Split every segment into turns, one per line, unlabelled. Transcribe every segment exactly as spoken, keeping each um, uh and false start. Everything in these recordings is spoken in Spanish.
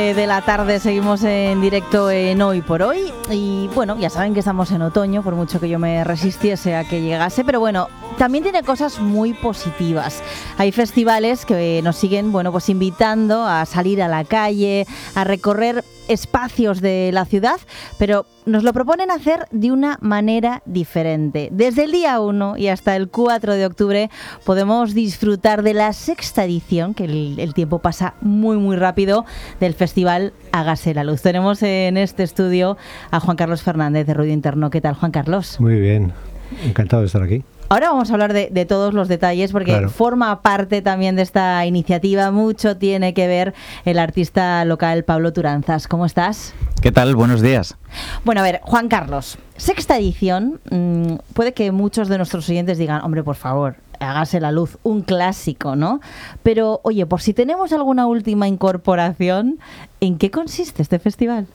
nueve de la tarde, seguimos en directo en Hoy por Hoy. Y bueno, ya saben que estamos en otoño, por mucho que yo me resistiese a que llegase. Pero bueno, también tiene cosas muy positivas. Hay festivales que nos siguen, bueno, pues invitando a salir a la calle, a recorrer espacios de la ciudad, pero nos lo proponen hacer de una manera diferente. Desde el día uno y hasta el cuatro de octubre podemos disfrutar de la sexta edición, que el, el tiempo pasa muy muy rápido, del festival Hágase la Luz. Tenemos en este estudio a Juan Carlos Fernández de Ruido Interno. ¿Qué tal, Juan Carlos?
Muy bien, encantado de estar aquí.
Ahora vamos a hablar de, de todos los detalles porque claro, forma parte también de esta iniciativa. Mucho tiene que ver el artista local Pablo Turanzas. ¿Cómo estás?
¿Qué tal? Buenos días.
Bueno, a ver, Juan Carlos, sexta edición. Mmm, puede que muchos de nuestros oyentes digan, hombre, por favor, Hágase la Luz, un clásico, ¿no? Pero, oye, por si tenemos alguna última incorporación, ¿en qué consiste este festival?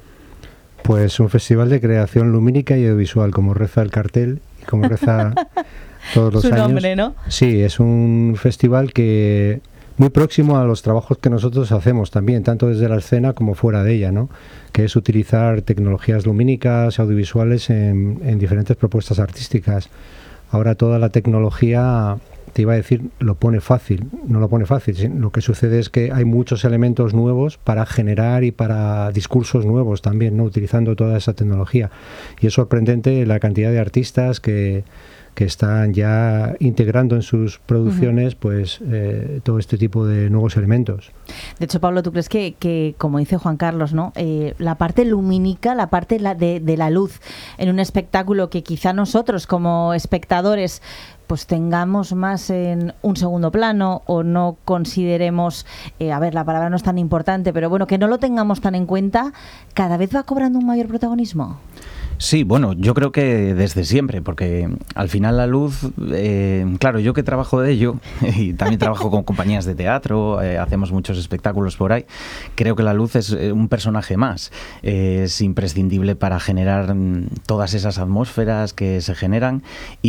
Pues un festival de creación lumínica y audiovisual, como reza el cartel y como reza todos los
Su
años.
nombre, ¿no?
Sí, es un festival que muy próximo a los trabajos que nosotros hacemos también, tanto desde la escena como fuera de ella, ¿no? Que es utilizar tecnologías lumínicas y audiovisuales en, en diferentes propuestas artísticas. Ahora toda la tecnología, te iba a decir, lo pone fácil, no lo pone fácil. ¿Sí? Lo que sucede es que hay muchos elementos nuevos para generar y para discursos nuevos también, ¿no? Utilizando toda esa tecnología. Y es sorprendente la cantidad de artistas que, que están ya integrando en sus producciones, uh-huh, pues eh, todo este tipo de nuevos elementos.
De hecho, Pablo, ¿tú crees que, que como dice Juan Carlos, ¿no? Eh, la parte lumínica, la parte la de, de la luz en un espectáculo que quizá nosotros como espectadores pues tengamos más en un segundo plano o no consideremos, eh, a ver, la palabra no es tan importante, pero bueno, que no lo tengamos tan en cuenta, cada vez va cobrando un mayor protagonismo?
Sí, bueno, yo creo que desde siempre, porque al final la luz, eh, claro, yo que trabajo de ello y también trabajo con compañías de teatro, eh, hacemos muchos espectáculos por ahí, creo que la luz es un personaje más, eh, es imprescindible para generar todas esas atmósferas que se generan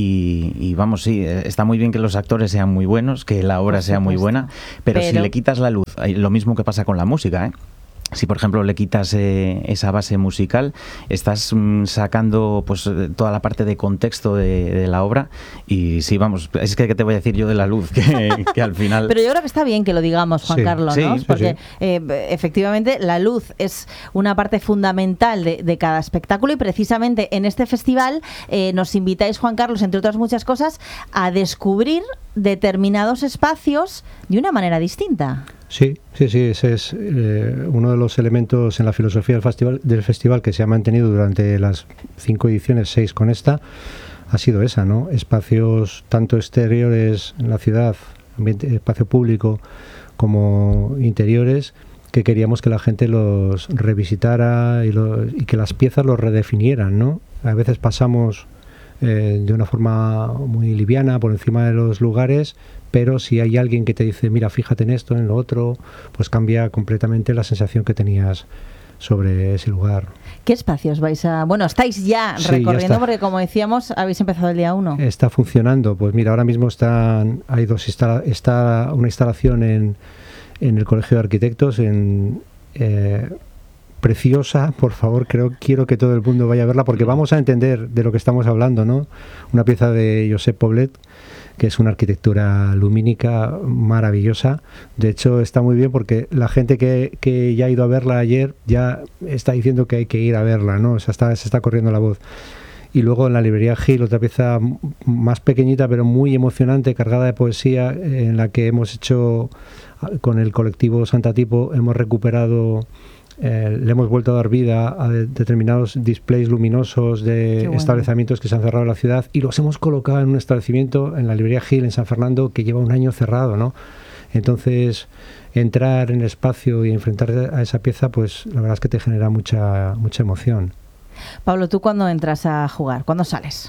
y, y vamos, sí, está muy bien que los actores sean muy buenos, que la obra sea muy buena, pero, pero si le quitas la luz, lo mismo que pasa con la música, ¿eh? Si, por ejemplo, le quitas eh, esa base musical, estás mm, sacando pues toda la parte de contexto de, de la obra y sí, vamos, es que ¿qué te voy a decir yo de la luz? Que, que al final...
Pero yo creo que está bien que lo digamos, Juan
sí,
Carlos,
sí,
¿no?
sí,
Porque
sí.
Eh, efectivamente la luz es una parte fundamental de, de cada espectáculo y precisamente en este festival eh, nos invitáis, Juan Carlos, entre otras muchas cosas, a descubrir determinados espacios de una manera distinta.
Sí, sí, sí, ese es eh, uno de los elementos en la filosofía del festival, del festival que se ha mantenido durante las cinco ediciones, seis con esta, ha sido esa, ¿no? Espacios tanto exteriores en la ciudad, ambiente, espacio público, como interiores, que queríamos que la gente los revisitara y, lo, y que las piezas los redefinieran, ¿no? A veces pasamos eh, de una forma muy liviana por encima de los lugares, pero si hay alguien que te dice, mira, fíjate en esto, en lo otro, pues cambia completamente la sensación que tenías sobre ese lugar.
¿Qué espacios vais a...? Bueno, estáis ya
sí,
recorriendo
ya
porque, como decíamos, habéis empezado el día uno.
Está funcionando. Pues mira, ahora mismo están hay dos instala, está una instalación en, en el Colegio de Arquitectos, en... Eh, preciosa, por favor, creo quiero que todo el mundo vaya a verla porque vamos a entender de lo que estamos hablando, ¿no? Una pieza de Josep Poblet, que es una arquitectura lumínica maravillosa. De hecho, está muy bien porque la gente que, que ya ha ido a verla ayer ya está diciendo que hay que ir a verla, ¿no? O sea, está, se está corriendo la voz. Y luego en la librería Gil, otra pieza más pequeñita pero muy emocionante, cargada de poesía, en la que hemos hecho, con el colectivo Santa Tipo, hemos recuperado... Eh, le hemos vuelto a dar vida a de, determinados displays luminosos de bueno. establecimientos que se han cerrado en la ciudad y los hemos colocado en un establecimiento en la librería Gil en San Fernando que lleva un año cerrado, ¿no? Entonces entrar en el espacio y enfrentarte a esa pieza, pues la verdad es que te genera mucha mucha emoción.
Pablo, ¿tú cuándo entras a jugar? ¿Cuándo sales?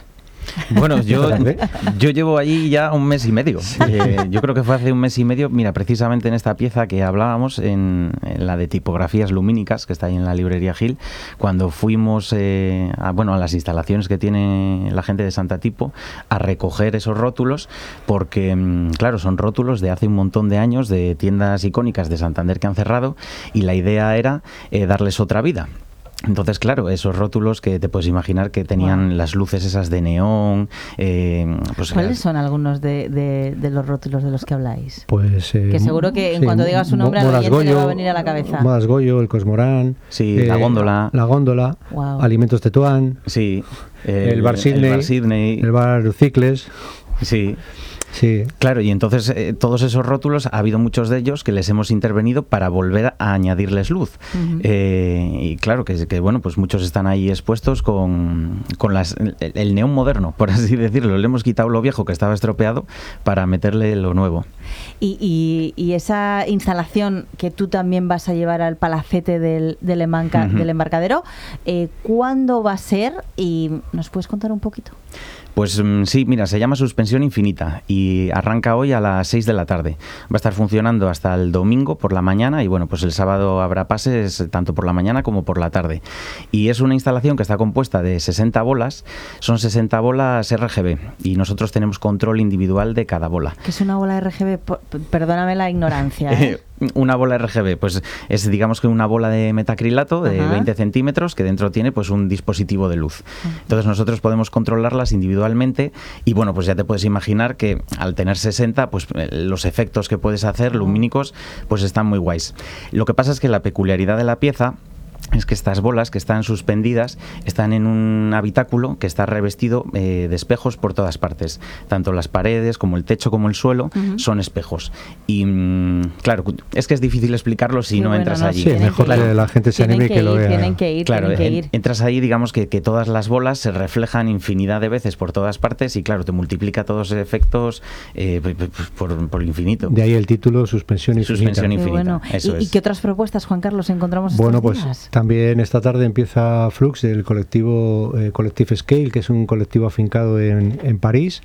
Bueno, yo, yo llevo allí ya un mes y medio.
Sí.
Eh, yo creo que fue hace un mes y medio, mira, precisamente en esta pieza que hablábamos, en, en la de tipografías lumínicas, que está ahí en la librería Gil, cuando fuimos eh, a, bueno, a las instalaciones que tiene la gente de Santa Tipo a recoger esos rótulos, porque, claro, son rótulos de hace un montón de años de tiendas icónicas de Santander que han cerrado, y la idea era eh, darles otra vida. Entonces, claro, esos rótulos que te puedes imaginar que tenían wow. las luces esas de neón. Eh, pues,
¿Cuáles son algunos de, de, de los rótulos de los que habláis?
Pues eh,
que seguro que en
sí,
cuanto digas su nombre al oyente le va a venir a la cabeza.
Modas Goyo, el Cosmorán.
Sí,
eh,
la góndola.
La góndola.
Wow.
Alimentos Tetuán.
Sí.
El, el Bar Sydney.
El Bar Sydney.
El Bar Cicles.
Sí.
Sí.
Claro, y entonces eh, todos esos rótulos, ha habido muchos de ellos que les hemos intervenido para volver a añadirles luz. Uh-huh. eh, y claro, que, que bueno, pues muchos están ahí expuestos con, con las, el, el neón moderno, por así decirlo. Le hemos quitado lo viejo que estaba estropeado para meterle lo nuevo.
Y, y, y esa instalación que tú también vas a llevar al palacete del, del, emanca, uh-huh. del embarcadero, eh, ¿cuándo va a ser? Y ¿nos puedes contar un poquito?
Pues sí, mira, se llama Suspensión Infinita y arranca hoy a las seis de la tarde. Va a estar funcionando hasta el domingo por la mañana y bueno, pues el sábado habrá pases tanto por la mañana como por la tarde. Y es una instalación que está compuesta de sesenta bolas, son sesenta bolas R G B y nosotros tenemos control individual de cada bola.
¿Qué es una bola R G B? Perdóname la ignorancia, ¿eh?
Una bola R G B, pues es digamos que una bola de metacrilato de Ajá. veinte centímetros que dentro tiene pues un dispositivo de luz. Entonces nosotros podemos controlarlas individualmente y bueno, pues ya te puedes imaginar que al tener sesenta, pues los efectos que puedes hacer lumínicos pues están muy guays. Lo que pasa es que la peculiaridad de la pieza es que estas bolas que están suspendidas están en un habitáculo que está revestido eh, de espejos por todas partes. Tanto las paredes como el techo como el suelo uh-huh. son espejos. Y mmm, claro, es que es difícil explicarlo si sí, no bueno, entras
no,
allí.
Sí, mejor que la gente se anime y que, que ir, lo vea.
Tienen que ir,
claro,
tienen que ir.
Entras ahí, digamos que, que todas las bolas se reflejan infinidad de veces por todas partes y claro, te multiplica todos esos efectos eh, por, por infinito.
De ahí el título Suspensión Infinita.
Suspensión Infinita,
bueno.
eso
¿Y,
es.
¿Y qué otras propuestas, Juan Carlos, encontramos
Bueno,
estos
pues
días?
También esta tarde empieza Flux, del colectivo eh, Collective Scale, que es un colectivo afincado en, en París.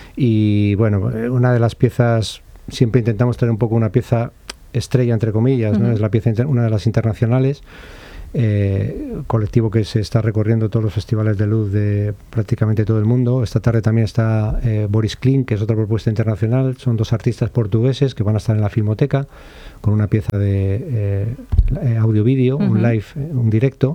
Y bueno, una de las piezas, siempre intentamos traer un poco una pieza estrella, entre comillas, uh-huh. ¿no? Es la pieza inter, una de las internacionales. Eh, colectivo que se está recorriendo todos los festivales de luz de prácticamente todo el mundo. Esta tarde también está eh, Boris Klink, que es otra propuesta internacional. Son dos artistas portugueses que van a estar en la Filmoteca con una pieza de eh, audio-vídeo, uh-huh. un live, un directo.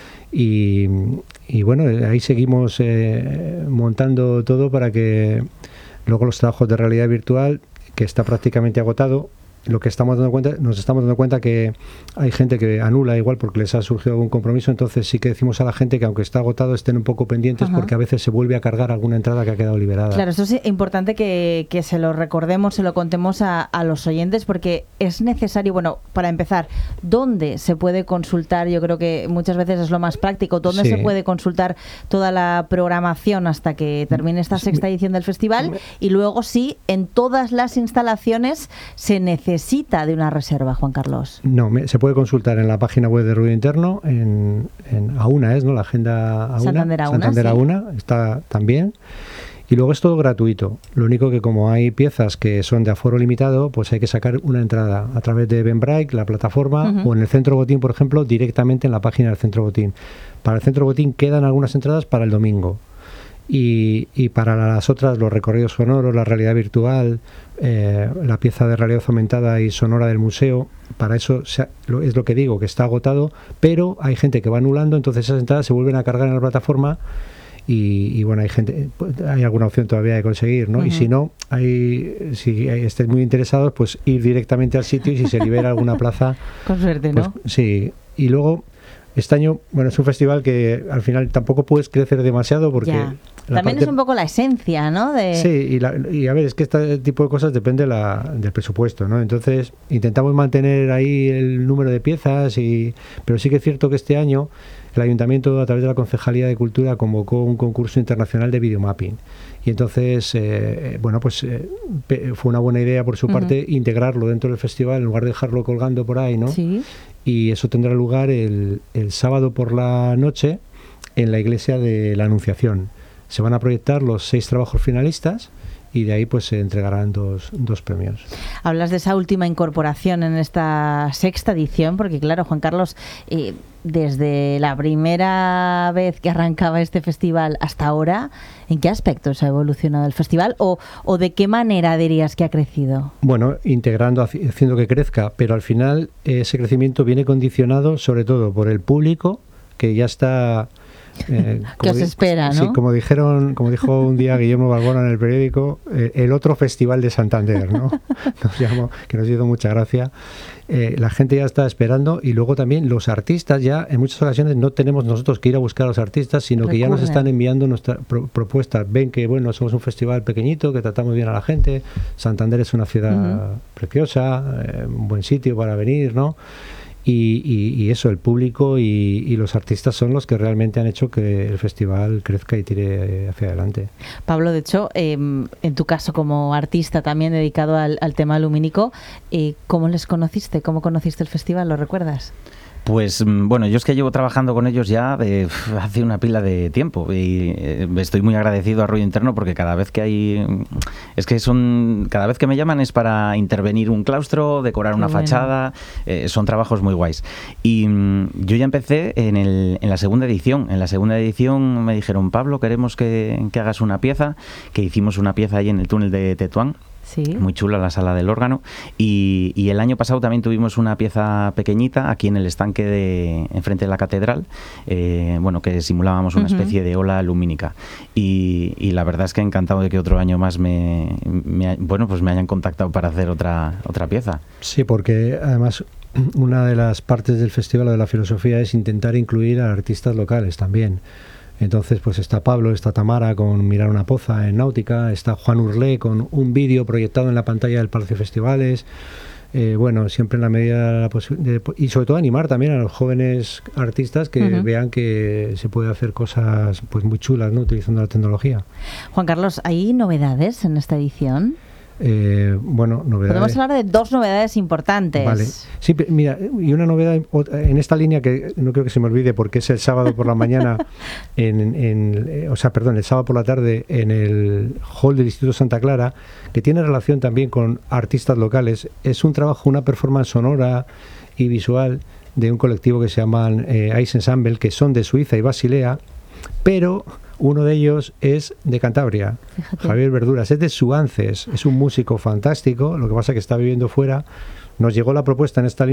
Y, y bueno, ahí seguimos eh, montando todo para que luego los trabajos de realidad virtual, que está prácticamente agotado. Lo que estamos dando cuenta, nos estamos dando cuenta que hay gente que anula igual porque les ha surgido algún compromiso, entonces sí que decimos a la gente que aunque está agotado estén un poco pendientes Ajá. porque a veces se vuelve a cargar alguna entrada que ha quedado liberada.
Claro, esto es importante que, que se lo recordemos, se lo contemos a, a los oyentes porque es necesario, bueno, para empezar, ¿dónde se puede consultar? Yo creo que muchas veces es lo más práctico, ¿dónde sí. se puede consultar toda la programación hasta que termine esta sexta edición del festival? Y luego sí, en todas las instalaciones se necesita necesita de una reserva, Juan Carlos.
No, me, se puede consultar en la página web de Ruido Interno, en, en AUNA, es, ¿no? La agenda AUNA.
Santander AUNA,
Santander
sí.
AUNA está también. Y luego es todo gratuito. Lo único que como hay piezas que son de aforo limitado, pues hay que sacar una entrada a través de Eventbrite, la plataforma, uh-huh. o en el Centro Botín, por ejemplo, directamente en la página del Centro Botín. Para el Centro Botín quedan algunas entradas para el domingo. Y, y para las otras, los recorridos sonoros, la realidad virtual, eh, la pieza de realidad aumentada y sonora del museo, para eso se ha, lo, es lo que digo, que está agotado, pero hay gente que va anulando, entonces esas entradas se vuelven a cargar en la plataforma y, y bueno, hay gente, hay alguna opción todavía de conseguir, ¿no? Uh-huh. Y si no, hay, si estéis muy interesados, pues ir directamente al sitio y si se libera alguna plaza...
Con suerte, ¿no?
Pues, sí, y luego... Este año, bueno, es un festival que al final tampoco puedes crecer demasiado porque...
También parte... es un poco la esencia, ¿no? De...
Sí, y, la, y a ver, es que este tipo de cosas depende la, del presupuesto, ¿no? Entonces, intentamos mantener ahí el número de piezas, y pero sí que es cierto que este año el Ayuntamiento, a través de la Concejalía de Cultura, convocó un concurso internacional de videomapping. Y entonces, eh, bueno, pues eh, fue una buena idea por su uh-huh. parte integrarlo dentro del festival en lugar de dejarlo colgando por ahí, ¿no?
Sí.
Y eso tendrá lugar el, el sábado por la noche en la iglesia de la Anunciación. se van a proyectar los seis trabajos finalistas y de ahí pues se entregarán dos, dos premios.
Hablas de esa última incorporación en esta sexta edición, porque claro, Juan Carlos, eh, desde la primera vez que arrancaba este festival hasta ahora, ¿en qué aspectos ha evolucionado el festival o, o de qué manera dirías que ha crecido?
Bueno, integrando, haciendo que crezca, pero al final ese crecimiento viene condicionado sobre todo por el público, que ya está...
Eh, que os espera, ¿no?
Sí, como dijeron, como dijo un día Guillermo Balbona en el periódico, eh, el otro festival de Santander, ¿no? Nos llamó, que nos hizo mucha gracia. Eh, la gente ya está esperando y luego también los artistas ya en muchas ocasiones no tenemos nosotros que ir a buscar a los artistas, sino Recurren. que ya nos están enviando nuestras pro propuestas. Ven que bueno, somos un festival pequeñito, que tratamos bien a la gente. Santander es una ciudad uh-huh. preciosa, eh, un buen sitio para venir, ¿no? Y, y, y eso, el público y, y los artistas son los que realmente han hecho que el festival crezca y tire hacia adelante.
Pablo, de hecho, eh, en tu caso como artista también dedicado al, al tema lumínico, eh, ¿cómo les conociste? ¿Cómo conociste el festival? ¿Lo recuerdas?
Pues bueno, yo es que llevo trabajando con ellos ya de, hace una pila de tiempo y eh, estoy muy agradecido a Rollo Interno porque cada vez que hay, es que son, cada vez que me llaman es para intervenir un claustro, decorar Qué una bueno. fachada, eh, son trabajos muy guays. Y mm, yo ya empecé en, el, en la segunda edición, en la segunda edición me dijeron, Pablo, queremos que, que hagas una pieza, que hicimos una pieza ahí en el túnel de Tetuán. Sí. Muy chula la sala del órgano y, y el año pasado también tuvimos una pieza pequeñita aquí en el estanque de enfrente de la catedral, eh, bueno, que simulábamos una uh-huh. especie de ola lumínica y, y la verdad es que encantado de que otro año más me, me bueno pues me hayan contactado para hacer otra otra pieza.
Sí, porque además una de las partes del festival o de la filosofía es intentar incluir a artistas locales también. Entonces, pues está Pablo, está Tamara con Mirar una poza en Náutica, está Juan Urlé con un vídeo proyectado en la pantalla del Palacio de Festivales. Eh, bueno, siempre en la medida de la posibilidad. Y sobre todo animar también a los jóvenes artistas que uh-huh. vean que se puede hacer cosas pues muy chulas, ¿no? Utilizando la tecnología.
Juan Carlos, ¿hay novedades en esta edición?
Eh, bueno, novedades.
Podemos hablar de dos novedades importantes.
Vale. Sí, mira, y una novedad en esta línea que no creo que se me olvide porque es el sábado por la mañana, en, en, o sea, perdón, el sábado por la tarde en el hall del Instituto Santa Clara, que tiene relación también con artistas locales. Es un trabajo, una performance sonora y visual de un colectivo que se llaman eh, Ice Ensemble, que son de Suiza y Basilea, pero uno de ellos es de Cantabria, Fíjate. Javier Verduras, es de Suances, es un músico fantástico, lo que pasa es que está viviendo fuera. Nos llegó la propuesta en esta línea